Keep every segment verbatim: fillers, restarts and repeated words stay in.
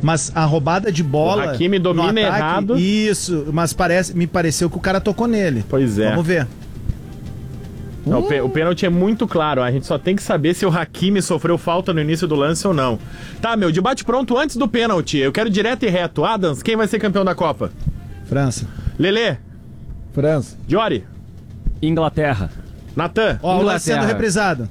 Mas a roubada de bola... O Hakimi domina no ataque, errado. Isso, mas parece, me pareceu que o cara tocou nele. Pois é. Vamos ver. Não, uh. O pênalti é muito claro, a gente só tem que saber se o Hakimi sofreu falta no início do lance ou não. Tá, meu, debate pronto antes do pênalti. Eu quero direto e reto. Adams, quem vai ser campeão da Copa? França. Lelê? França. Diori? Inglaterra. Natan? Ó, o lance sendo reprisado.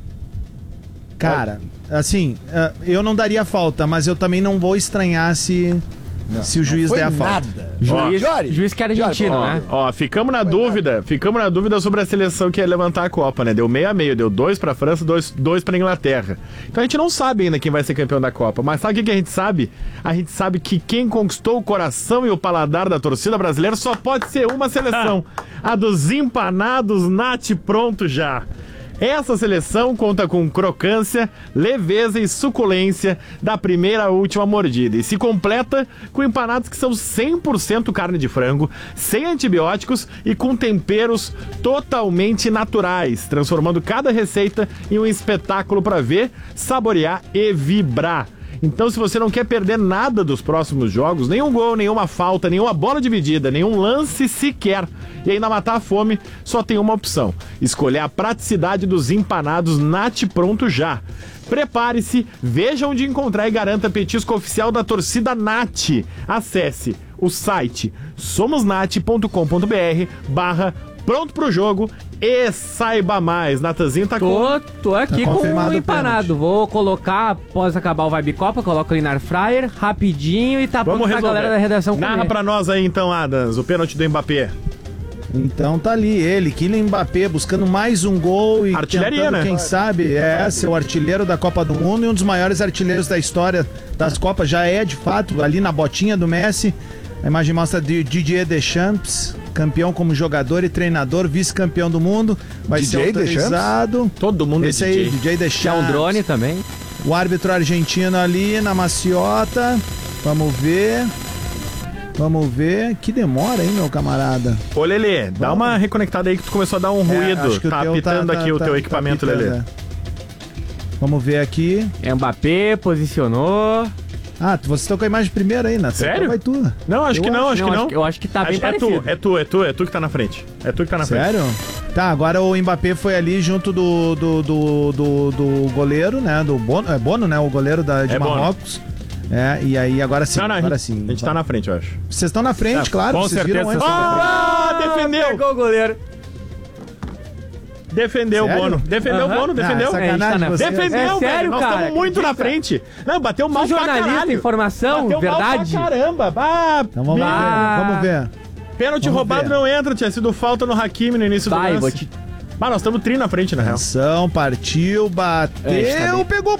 Cara, assim, eu não daria falta, mas eu também não vou estranhar se... Não, se o juiz der a falta. Juiz, ó, juiz que era argentino, ó, né? Ó, ficamos na dúvida, nada. ficamos na dúvida sobre a seleção que ia levantar a Copa, né? Deu meio a meio, deu dois pra França, dois, dois pra Inglaterra. Então a gente não sabe ainda quem vai ser campeão da Copa. Mas sabe o que, que a gente sabe? A gente sabe que quem conquistou o coração e o paladar da torcida brasileira só pode ser uma seleção. A dos empanados Nath pronto já. Essa seleção conta com crocância, leveza e suculência da primeira à última mordida e se completa com empanados que são cem por cento carne de frango, sem antibióticos e com temperos totalmente naturais, transformando cada receita em um espetáculo para ver, saborear e vibrar. Então, se você não quer perder nada dos próximos jogos, nenhum gol, nenhuma falta, nenhuma bola dividida, nenhum lance sequer, e ainda matar a fome, só tem uma opção: escolher a praticidade dos empanados Nath pronto já. Prepare-se, veja onde encontrar e garanta petisco oficial da torcida Nath. Acesse o site somosnat.com.br barra pronto pro jogo e saiba mais. Natanzinho tá tô, com... Tô aqui tá com um o empanado. pênalti. Vou colocar, após acabar o Vibe Copa, coloco ali na Air Fryer, rapidinho e tá Vamos pronto pra resolver. galera da redação Narra comer. pra nós aí então, Adams, o pênalti do Mbappé. Então tá ali ele, Kylian Mbappé, buscando mais um gol e artilharia, tentando, né? quem sabe, é ser o artilheiro da Copa do Mundo e um dos maiores artilheiros da história das Copas. Já é, de fato, ali na botinha do Messi. A imagem mostra de Didier Deschamps, campeão como jogador e treinador, vice-campeão do mundo. Vai D J ser autorizado. Todo mundo Esse é aí, D J. D J Deschamps. Que é um drone também. O árbitro argentino ali na maciota. Vamos ver. Vamos ver. Que demora, hein, meu camarada? Ô, Lelê, dá uma reconectada aí que tu começou a dar um ruído. É, acho que o tá teu apitando tá- aqui tá- o teu tá- equipamento, tá apitando, Lelê. é. Vamos ver aqui. Mbappé posicionou. Ah, vocês estão com a imagem primeiro aí, Nath. Sério? Então vai tu. Não, acho Eu que não, acho- acho não, que não. acho que- eu acho que tá bem é parecido. tu, é tu, é tu, é tu que tá na frente. É tu que tá na frente. Sério? Tá, agora o Mbappé foi ali junto do, do, do, do, do goleiro, né? Do Bono, é Bono, né? O goleiro da, de É Bono. Marrocos. É, e aí agora sim, Não, não, a agora gente, sim. a gente tá na frente, eu acho. Vocês estão na frente, É, claro. com Vocês viram certeza antes. vocês estão Ah, defendeu! Pegou o goleiro. Defendeu o Sério? Bono. Defendeu o Aham. Bono, defendeu. Ah, sacanagem É, a gente tá na- vocês. Defendeu, É velho. sério, Nós cara? estamos muito Que na que- frente. Não, bateu mal Sou pra jornalista, caralho. informação, Bateu verdade. mal pra caramba. Ah, Então vamos meu. Ah. ver, vamos ver. Pênalti Vamos roubado ver. não entra, tinha sido falta no Hakimi no início do Vai, lance. vou te... Mas nós estamos tri na frente, na real. Atenção, partiu, bateu, É, está bem. pegou.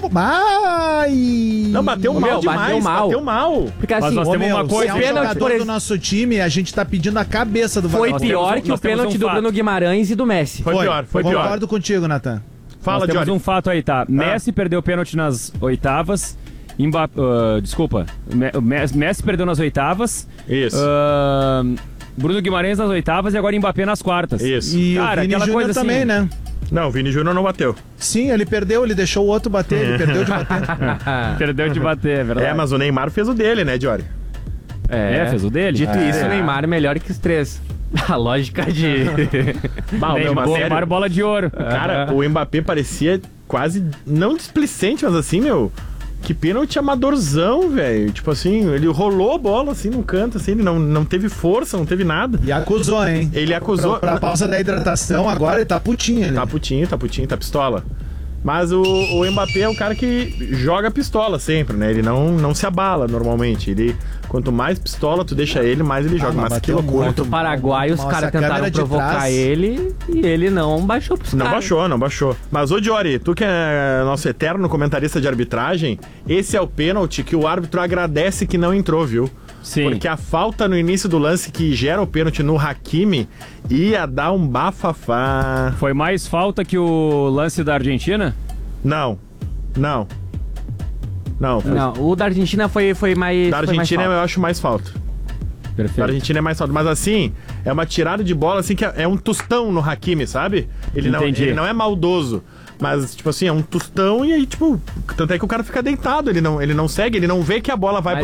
Ai! Não, bateu Ô, mal meu, demais. bateu mal. Bateu mal. Porque assim, Mas nós Ô, temos meu, uma coisa, se é um pênalti, jogador por do ex- nosso time, a gente tá pedindo a cabeça do foi Nós vagabundo. pior temos- que o nós temos pênalti um do fato. Bruno Guimarães e do Messi. Foi, pior, foi pior. Concordo contigo, Natan. Fala, Nós temos Johnny. um fato aí, tá? Messi perdeu o pênalti nas oitavas. Mba... ah, desculpa. Me- o Mes- Messi perdeu nas oitavas. Isso. Ah, Bruno Guimarães nas oitavas e agora Mbappé nas quartas. Isso. E Cara, o Vini aquela Júnior coisa também, assim- né? Não, o Vini Júnior não bateu. Sim, ele perdeu, ele deixou o outro bater, ele perdeu de bater. Perdeu de bater, é verdade. É, mas o Neymar fez o dele, né, Jory? É, fez o dele? Dito É. isso, o Neymar é melhor que os três. A lógica de... Bah, meu, Neymar, mas sério, Neymar bola de ouro. cara, o Mbappé parecia quase, não displicente, mas assim, meu, que pênalti amadorzão, velho. Tipo assim, ele rolou a bola assim no canto, assim, ele não, não teve força, não teve nada. E acusou, hein? Ele acusou... Pra, pra pausa da hidratação, agora ele tá putinho. Ele. Tá putinho, tá putinho, tá pistola. Mas o, o Mbappé é o cara que joga pistola sempre, né? Ele não, não se abala normalmente. Ele, quanto mais pistola tu deixa ele, mais ele joga. mas mas que bateu loucura. Contra o Paraguai, os Nossa, caras a câmera tentaram de provocar trás. ele e ele não baixou pros Não caras. baixou, não baixou. Mas, ô Diori, tu que é nosso eterno comentarista de arbitragem, esse é o pênalti que o árbitro agradece que não entrou, viu? Sim. Porque a falta no início do lance que gera o pênalti no Hakimi ia dar um bafafá. Foi mais falta que o lance da Argentina? Não, não. Não, foi... Não, o da Argentina foi, foi mais. da foi mais Argentina falta. eu acho mais falta. Da Perfeito. Argentina é mais falta. Mas assim, é uma tirada de bola assim que é é um tostão no Hakimi, sabe? Ele não, Entendi. ele não é maldoso. Mas, tipo assim, é um tostão e aí, tipo, tanto é que o cara fica deitado, ele não, ele não segue, ele não vê que a bola vai Mas